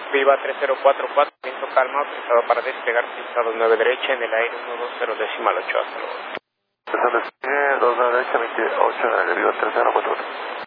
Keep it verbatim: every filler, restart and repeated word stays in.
Viva tres cero cuatro cuatro, viento calma, autorizado para despegar, pistado nueve derecha en el aire uno dos cero decimal ocho, hasta luego. dos derecha, veintiocho en el aire, Viva tres cero cuatro cuatro.